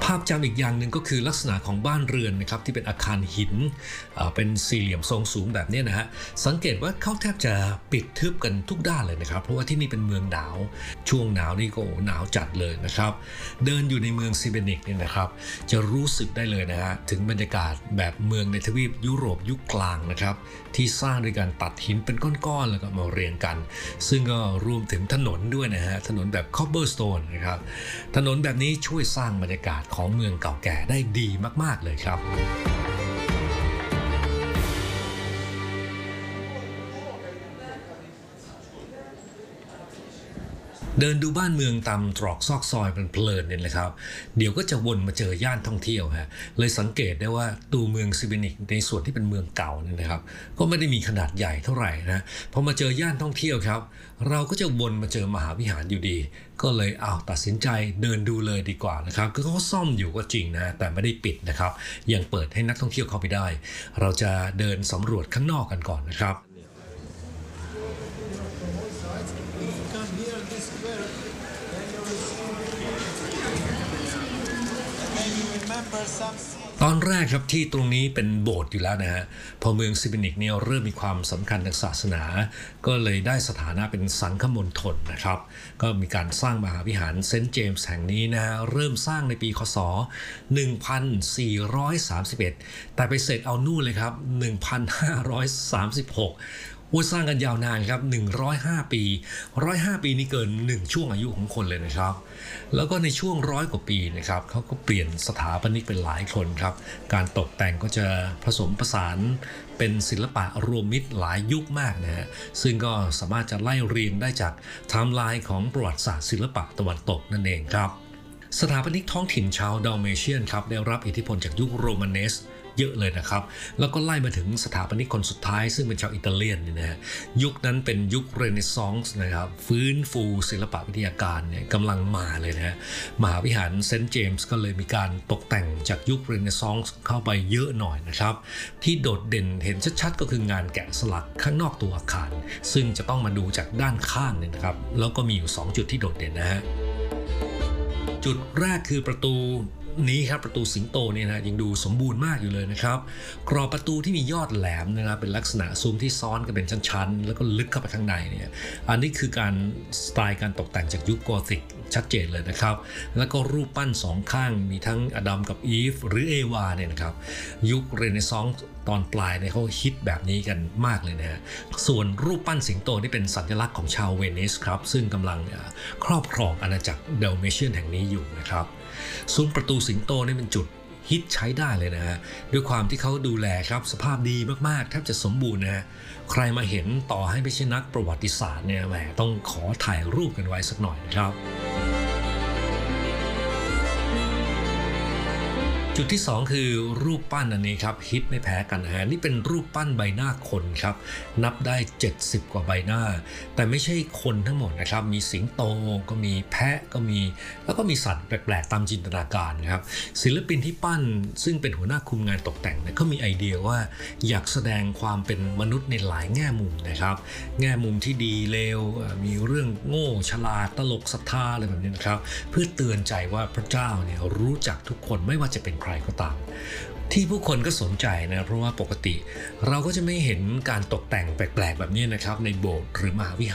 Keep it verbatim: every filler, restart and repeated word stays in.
าพจำอีกอย่างหนึ่งก็คือลักษณะของบ้านเรือนนะครับที่เป็นอาคารหินเป็นสี่เหลี่ยมทรงสูงแบบนี้นะฮะสังเกตว่าเขาแทบจะปิดทึบกันทุกด้านเลยนะครับเพราะว่าที่นี่เป็นเมืองหนาวช่วงหนาวนี่ก็หนาวจัดเลยนะครับเดินอยู่ในเมืองซิเบนิกเนี่ยนะครับจะรู้สึกได้เลยนะฮะถึงบรรยากาศแบบเมืองในทวีปยุโรปยุคกลางนะครับที่สร้างด้วยการตัดหินเป็นก้อนๆแล้วก็มาเรียงกันซึ่งก็รวมถึงถนนด้วยนะฮะถนนแบบคอบเบอร์สโตนนะครับถนนแบบนี้ช่วยสร้างบรรยากาศของเมืองเก่าแก่ได้ดีมากๆเลยครับเดินดูบ้านเมืองตามตรอกซอกซอยเป็นเพลินเนี่ยนะครับเดี๋ยวก็จะวนมาเจอย่านท่องเที่ยวฮะเลยสังเกตได้ว่าตัวเมืองซิเบนิกในส่วนที่เป็นเมืองเก่าเนี่ยนะครับก็ไม่ได้มีขนาดใหญ่เท่าไหร่นะพอมาเจอย่านท่องเที่ยวครับเราก็จะวนมาเจอมหาวิหารอยู่ดีก็เลยเอาตัดสินใจเดินดูเลยดีกว่านะครับคือเขาซ่อมอยู่ก็จริงนะแต่ไม่ได้ปิดนะครับยังเปิดให้นักท่องเที่ยวเข้าไปได้เราจะเดินสำรวจข้างนอกกันก่อนนะครับตอนแรกครับที่ตรงนี้เป็นโบสถ์อยู่แล้วนะฮะพอเมืองซิเบนิกเนี่ยเริ่มมีความสำคัญทางศาสนาก็เลยได้สถานะเป็นสังฆมณฑลนะครับก็มีการสร้างมหาวิหารเซนต์เจมส์แห่งนี้นะฮะเริ่มสร้างในปีคศหนึ่งพันสี่ร้อยสามสิบเอ็ดแต่ไปเสร็จเอานู่นเลยครับหนึ่งพันห้าร้อยสามสิบหกว่าสร้างกันยาวนานครับหนึ่งร้อยห้าปีหนึ่งร้อยห้าปีนี่เกินหนึ่งช่วงอายุของคนเลยนะครับแล้วก็ในช่วงร้อยกว่าปีนะครับเขาก็เปลี่ยนสถาปนิกเป็นหลายคนครับการตกแต่งก็จะผสมผสานเป็นศิลปะรวมมิตรหลายยุคมากนะฮะซึ่งก็สามารถจะไล่เรียงได้จากไทม์ไลน์ของประวัติศาสตร์ศิลปะตะวันตกนั่นเองครับสถาปนิกท้องถิ่นชาวดัลเมเชียนครับได้รับอิทธิพลจากยุคโรมาเนสเยอะเลยนะครับแล้วก็ไล่มาถึงสถาปนิกคนสุดท้ายซึ่งเป็นชาวอิตาเลียนนี่นะฮะยุคนั้นเป็นยุคเรเนซองส์นะครับฟื้นฟูศิลปวิทยาการเนี่ยกำลังมาเลยนะฮะมหาวิหารเซนต์เจมส์ก็เลยมีการตกแต่งจากยุคเรเนซองส์เข้าไปเยอะหน่อยนะครับที่โดดเด่นเห็นชัดๆก็คืองานแกะสลักข้างนอกตัวอาคารซึ่งจะต้องมาดูจากด้านข้างเนี่ยนะครับแล้วก็มีอยู่สองจุดที่โดดเด่นนะฮะจุดแรกคือประตูนี้ครับประตูสิงโตเนี่ยนะยังดูสมบูรณ์มากอยู่เลยนะครับกรอบประตูที่มียอดแหลมนะครับเป็นลักษณะซุ้มที่ซ้อนกันเป็นชั้นๆแล้วก็ลึกเข้าไปข้างในเนี่ยอันนี้คือการสไตล์การตกแต่งจากยุคกอธิกชัดเจนเลยนะครับแล้วก็รูปปั้นสองข้างมีทั้งอดัมกับอีฟหรือเอวาเนี่ยนะครับยุคเรเนซองส์ตอนปลายเนี่ยเขาฮิตแบบนี้กันมากเลยนะฮะส่วนรูปปั้นสิงโตนี่เป็นสัญลักษณ์ของชาวเวนิสครับซึ่งกำลังครอบครองอาณาจักรดัลเมเชียนแห่งนี้อยู่นะครับซุ้มประตูสิงโตนี่เป็นจุดฮิตใช้ได้เลยนะฮะด้วยความที่เขาดูแลครับสภาพดีมากๆแทบจะสมบูรณ์นะฮะใครมาเห็นต่อให้ไม่ใช่นักประวัติศาสตร์เนี่ยแหมต้องขอถ่ายรูปกันไว้สักหน่อยนะครับจุดที่สองคือรูปปั้นอันนี้ครับฮิตไม่แพ้กันนะฮะนี่เป็นรูปปั้นใบหน้าคนครับนับได้เจ็ดสิบกว่าใบหน้าแต่ไม่ใช่คนทั้งหมดนะครับมีสิงโตก็มีแพะก็มีแล้วก็มีสัตว์แปลกๆตามจินตนาการนะครับศิลปินที่ปั้นซึ่งเป็นหัวหน้าคุมงานตกแต่งเนี่ยเขามีไอเดียว่าอยากแสดงความเป็นมนุษย์ในหลายแง่มุมนะครับแง่มุมที่ดีเลวมีเรื่องโง่ฉลาดตลกศรัทธาอะไรแบบนี้นะครับเพื่อเตือนใจว่าพระเจ้าเนี่ยรู้จักทุกคนไม่ว่าจะเป็นใครก็ตามที่ผู้คนก็สนใจนะเพราะว่าปกติเราก็จะไม่เห็นการตกแต่งแปลกๆแบบนี้นะครับในโบสถ์หรือมหาวิหาร